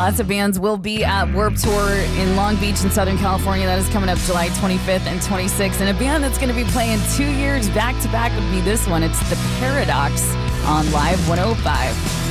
Lots of bands will be at Warped Tour in Long Beach in Southern California. That is coming up July 25th and 26th. And a band that's going to be playing 2 years back to back would be this one. It's The Paradox on Live 105.